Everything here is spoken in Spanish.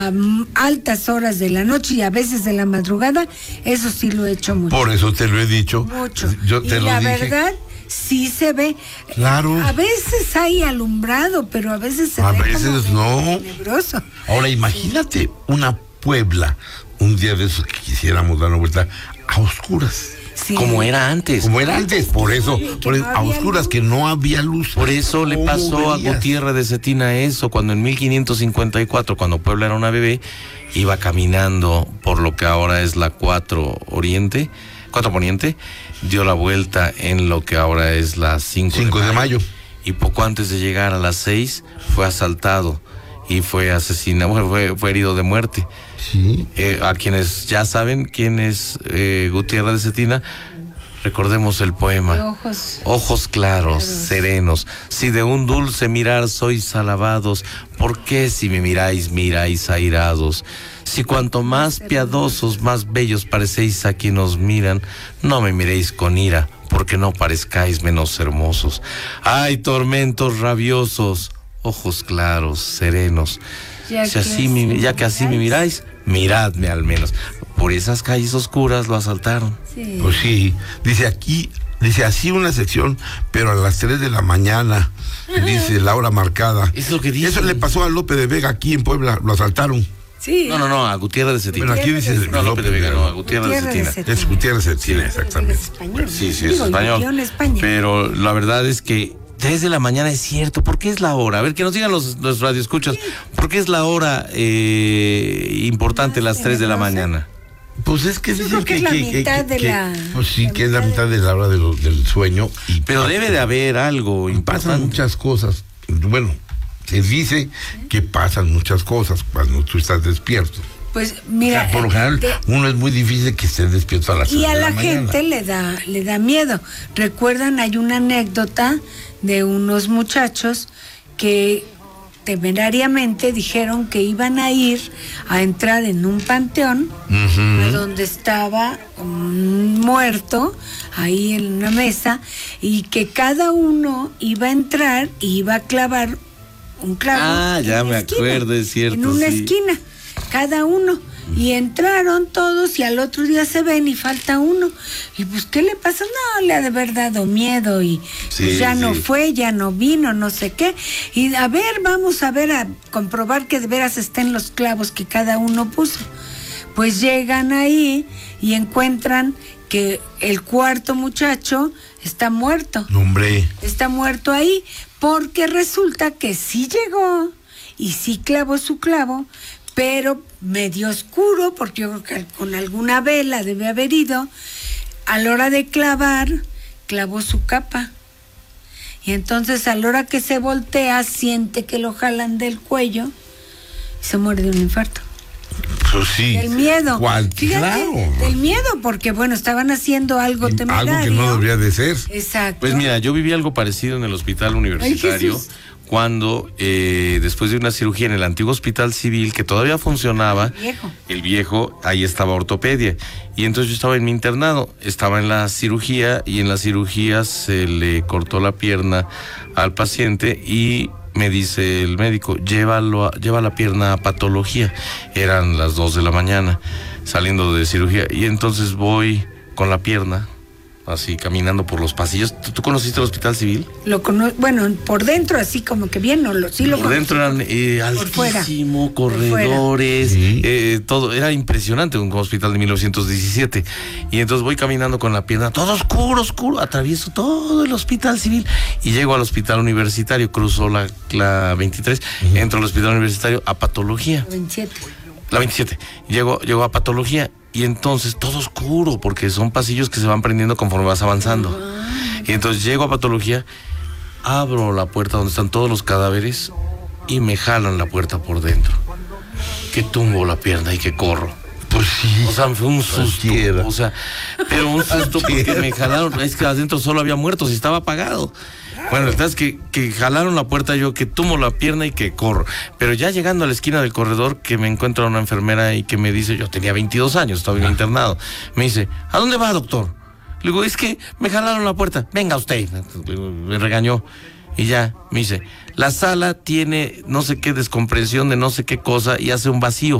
altas horas de la noche y a veces de la madrugada, eso sí lo he hecho mucho. Por eso te lo he dicho. Mucho. Yo te y lo la dije. verdad, sí se ve. Claro. A veces hay alumbrado, pero a veces se A ve veces como no. tenebroso. Ahora imagínate una Puebla, un día de esos que quisiéramos dar una vuelta a oscuras. Sí. Como era antes. Como era antes, por eso, que no a había oscuras, luz. que no había luz. Por eso le ¿Cómo pasó verías? a Gutiérrez de Cetina eso, cuando en 1554, cuando Puebla era una bebé, iba caminando por lo que ahora es la 4 Poniente, dio la vuelta en lo que ahora es la 5 de mayo. Y poco antes de llegar a las 6 fue asaltado y fue asesinado, fue herido de muerte. Sí. A quienes ya saben quién es Gutiérrez de Cetina, recordemos el poema. De ojos. Ojos claros, serenos, si de un dulce mirar sois alabados, ¿por qué si me miráis airados? Si cuanto más piadosos, más bellos parecéis a quien os miran, no me miréis con ira, porque no parezcáis menos hermosos. ¡Ay, tormentos rabiosos! Ojos claros, serenos. Ya que así me miráis, miradme al menos. Por esas calles oscuras lo asaltaron. Sí. Pues sí, dice así una sección, pero a las 3 de la mañana, dice la hora marcada. Es lo que dice. Eso le pasó a López de Vega aquí en Puebla, lo asaltaron. Sí. No, a Gutiérrez de Cetina. Bueno, aquí dice No, López de Vega, no, a Gutiérrez de Cetina. Es Gutiérrez de Cetina, exactamente. Es español. Sí, es Digo, español. vivió en España. Pero la verdad es que 3 de la mañana es cierto. ¿Por qué es la hora? A ver, que nos digan los radioescuchas. ¿Por qué es la hora importante las 3 de la mañana? Pues es que Yo dicen creo que es la mitad de la... Pues sí, que es la mitad de la hora del sueño. Y Pero debe de haber algo pasan importante. muchas cosas. Bueno, se dice que pasan muchas cosas cuando tú estás despierto. Pues O mira, sea, por lo general, uno es muy difícil que esté despierto a las 6 y a de la mañana. gente le da miedo. Recuerdan, hay una anécdota de unos muchachos que temerariamente dijeron que iban a ir a entrar en un panteón donde estaba un muerto ahí en una mesa, y que cada uno iba a entrar y iba a clavar un clavo. Ah, ya en me la esquina, acuerdo, es cierto, en una sí. esquina, cada uno. Y entraron todos y al otro día se ven y falta uno. Y pues, ¿qué le pasa? No, le ha de haber dado miedo y Sí, pues ya no sí. fue, ya no vino, no sé qué. Y a ver, vamos a ver, a comprobar que de veras estén los clavos que cada uno puso. Pues llegan ahí y encuentran que el cuarto muchacho está muerto. No, hombre. Está muerto ahí, porque resulta que sí llegó y sí clavó su clavo, pero medio oscuro, porque yo creo que con alguna vela debe haber ido. A la hora de clavar, clavó su capa. Y entonces a la hora que se voltea, siente que lo jalan del cuello y se muere de un infarto. Pues sí. Del miedo. Fíjate, Claro. del miedo, porque bueno, estaban haciendo algo temerario. Algo que no debería de ser. Exacto. Pues mira, yo viví algo parecido en el hospital universitario. Jesús. Cuando después de una cirugía en el antiguo hospital civil que todavía funcionaba, el viejo, ahí estaba ortopedia, y entonces yo estaba en mi internado, estaba en la cirugía, y en la cirugía se le cortó la pierna al paciente y me dice el médico, lleva la pierna a patología. Eran las 2 de la mañana saliendo de cirugía, y entonces voy con la pierna así caminando por los pasillos. ¿Tú conociste el hospital civil? Bueno, por dentro así como que bien, sí lo por dentro eran altísimo, corredores, Sí. todo, era impresionante, un hospital de 1917. Y entonces voy caminando con la pierna, todo oscuro, atravieso todo el hospital civil y llego al hospital universitario, cruzo la 23, entro al hospital universitario a patología. 27. La 27. Llego a patología y entonces todo oscuro porque son pasillos que se van prendiendo conforme vas avanzando. Y entonces llego a patología, abro la puerta donde están todos los cadáveres y me jalan la puerta por dentro. Que tumbo la pierna y que corro. Pues sí. O sea, fue un susto. Cualquiera. O sea, pero un susto porque me jalaron. Es que adentro solo había muertos y estaba apagado. Bueno, la verdad es que jalaron la puerta, yo que tumbo la pierna y que corro. Pero ya llegando a la esquina del corredor, que me encuentra una enfermera y que me dice, yo tenía 22 años, estaba bien internado. Me dice, ¿a dónde va, doctor? Le digo, es que me jalaron la puerta. Venga usted. Me regañó. Y ya, me dice, la sala tiene no sé qué descompresión de no sé qué cosa y hace un vacío.